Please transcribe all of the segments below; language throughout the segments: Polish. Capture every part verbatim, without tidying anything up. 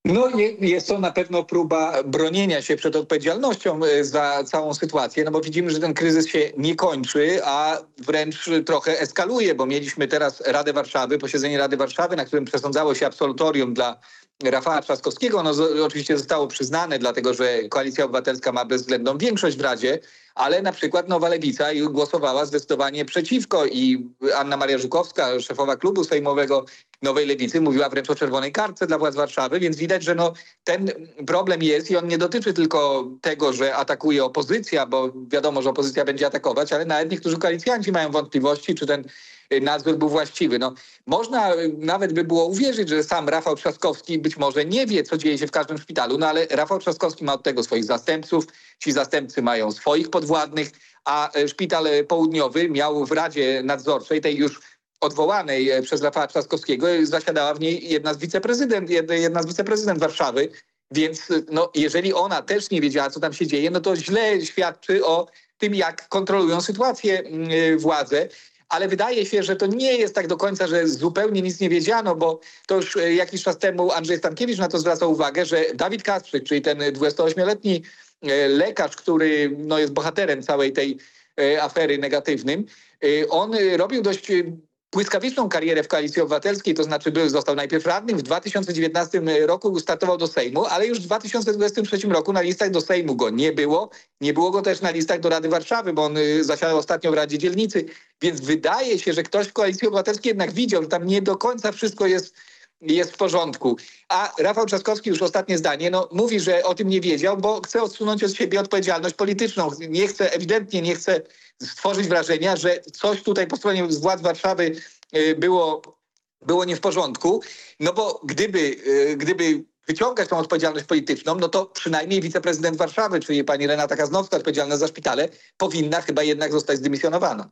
No je, jest to na pewno próba bronienia się przed odpowiedzialnością e, za całą sytuację, no bo widzimy, że ten kryzys się nie kończy, a wręcz trochę eskaluje, bo mieliśmy teraz Radę Warszawy, posiedzenie Rady Warszawy, na którym przesądzało się absolutorium dla Rafała Trzaskowskiego. No z, oczywiście zostało przyznane, dlatego że Koalicja Obywatelska ma bezwzględną większość w Radzie, ale na przykład Nowa Lewica i głosowała zdecydowanie przeciwko i Anna Maria Żukowska, szefowa klubu sejmowego Nowej Lewicy, mówiła wręcz o czerwonej kartce dla władz Warszawy, więc widać, że no, ten problem jest i on nie dotyczy tylko tego, że atakuje opozycja, bo wiadomo, że opozycja będzie atakować, ale nawet niektórzy koalicjanci mają wątpliwości, czy ten nadzór był właściwy. No, można nawet by było uwierzyć, że sam Rafał Trzaskowski być może nie wie, co dzieje się w każdym szpitalu, no ale Rafał Trzaskowski ma od tego swoich zastępców, ci zastępcy mają swoich podwładnych, a Szpital Południowy miał w Radzie Nadzorczej, tej już odwołanej przez Rafała Trzaskowskiego, zasiadała w niej jedna z wiceprezydent, jedna z wiceprezydent Warszawy, więc no, jeżeli ona też nie wiedziała, co tam się dzieje, no to źle świadczy o tym, jak kontrolują sytuację władze. Ale wydaje się, że to nie jest tak do końca, że zupełnie nic nie wiedziano, bo to już jakiś czas temu Andrzej Stankiewicz na to zwracał uwagę, że Dawid Kasprzyk, czyli ten dwudziestoośmioletni lekarz, który no, jest bohaterem całej tej afery negatywnym, on robił dość błyskawiczną karierę w Koalicji Obywatelskiej, to znaczy był, został najpierw radnym, w dwa tysiące dziewiętnastym roku startował do Sejmu, ale już w dwa tysiące dwudziestym trzecim roku na listach do Sejmu go nie było. Nie było go też na listach do Rady Warszawy, bo on zasiadał ostatnio w Radzie Dzielnicy, więc wydaje się, że ktoś w Koalicji Obywatelskiej jednak widział, że tam nie do końca wszystko jest jest w porządku. A Rafał Trzaskowski, już ostatnie zdanie, no, mówi, że o tym nie wiedział, bo chce odsunąć od siebie odpowiedzialność polityczną. Nie chce, ewidentnie nie chce stworzyć wrażenia, że coś tutaj po stronie władz Warszawy było, było nie w porządku. No bo gdyby, gdyby wyciągać tą odpowiedzialność polityczną, no to przynajmniej wiceprezydent Warszawy, czyli pani Renata Kaznowska, odpowiedzialna za szpitale, powinna chyba jednak zostać zdymisjonowana.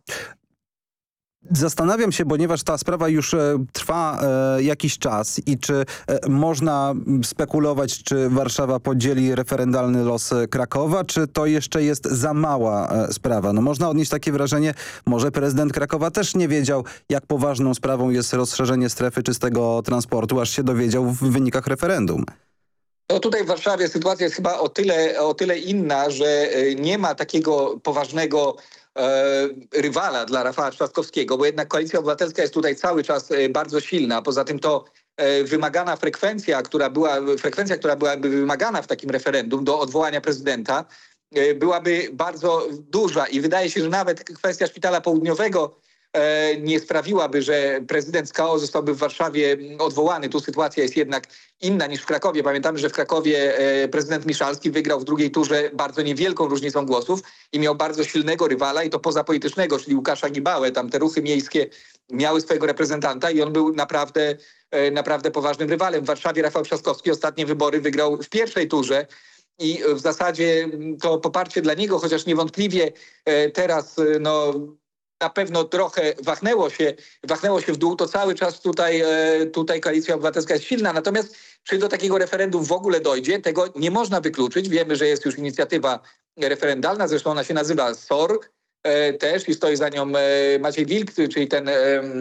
Zastanawiam się, ponieważ ta sprawa już e, trwa e, jakiś czas i czy e, można spekulować, czy Warszawa podzieli referendalny los Krakowa, czy to jeszcze jest za mała e, sprawa. No można odnieść takie wrażenie, może prezydent Krakowa też nie wiedział, jak poważną sprawą jest rozszerzenie strefy czystego transportu, aż się dowiedział w wynikach referendum. No tutaj w Warszawie sytuacja jest chyba o tyle, o tyle inna, że nie ma takiego poważnego rywala dla Rafała Trzaskowskiego, bo jednak Koalicja Obywatelska jest tutaj cały czas bardzo silna. Poza tym to wymagana frekwencja, która była, frekwencja, która byłaby wymagana w takim referendum do odwołania prezydenta, byłaby bardzo duża i wydaje się, że nawet kwestia Szpitala Południowego nie sprawiłaby, że prezydent z K O zostałby w Warszawie odwołany. Tu sytuacja jest jednak inna niż w Krakowie. Pamiętamy, że w Krakowie prezydent Miszalski wygrał w drugiej turze bardzo niewielką różnicą głosów i miał bardzo silnego rywala i to pozapolitycznego, czyli Łukasza Gibałę. Tam te ruchy miejskie miały swojego reprezentanta i on był naprawdę, naprawdę poważnym rywalem. W Warszawie Rafał Trzaskowski ostatnie wybory wygrał w pierwszej turze. I w zasadzie to poparcie dla niego, chociaż niewątpliwie teraz no, na pewno trochę wachnęło się, wachnęło się w dół, to cały czas tutaj, tutaj Koalicja Obywatelska jest silna. Natomiast czy do takiego referendum w ogóle dojdzie, tego nie można wykluczyć. Wiemy, że jest już inicjatywa referendalna, zresztą ona się nazywa S O R też i stoi za nią Maciej Wilk, czyli ten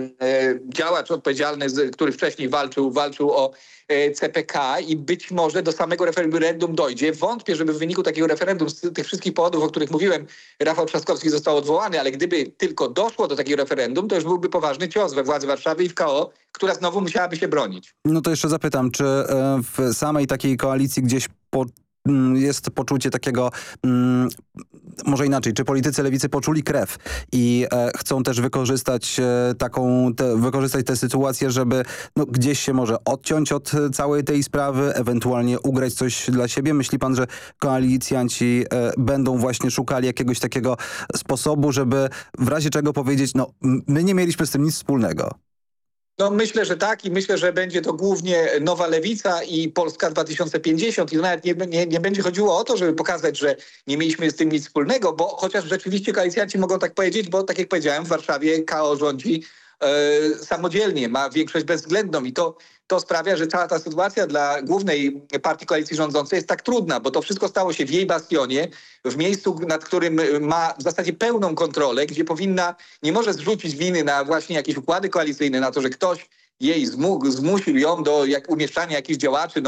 działacz odpowiedzialny, który wcześniej walczył, walczył o C P K i być może do samego referendum dojdzie. Wątpię, żeby w wyniku takiego referendum z tych wszystkich powodów, o których mówiłem, Rafał Trzaskowski został odwołany, ale gdyby tylko doszło do takiego referendum, to już byłby poważny cios we władzy Warszawy i w K O, która znowu musiałaby się bronić. No to jeszcze zapytam, czy w samej takiej koalicji gdzieś po jest poczucie takiego, mm, może inaczej, czy politycy lewicy poczuli krew i e, chcą też wykorzystać e, taką, te, wykorzystać tę sytuację, żeby no, gdzieś się może odciąć od całej tej sprawy, ewentualnie ugrać coś dla siebie? Myśli pan, że koalicjanci e, będą właśnie szukali jakiegoś takiego sposobu, żeby w razie czego powiedzieć, no my nie mieliśmy z tym nic wspólnego? No myślę, że tak i myślę, że będzie to głównie Nowa Lewica i Polska dwa tysiące pięćdziesiąt i nawet nie, nie, nie będzie chodziło o to, żeby pokazać, że nie mieliśmy z tym nic wspólnego, bo chociaż rzeczywiście koalicjanci mogą tak powiedzieć, bo tak jak powiedziałem, w Warszawie K O rządzi e, samodzielnie, ma większość bezwzględną i to, to sprawia, że cała ta sytuacja dla głównej partii koalicji rządzącej jest tak trudna, bo to wszystko stało się w jej bastionie, w miejscu, nad którym ma w zasadzie pełną kontrolę, gdzie powinna, nie może zrzucić winy na właśnie jakieś układy koalicyjne, na to, że ktoś jej zmu, zmusił ją do jak, umieszczania jakichś działaczy,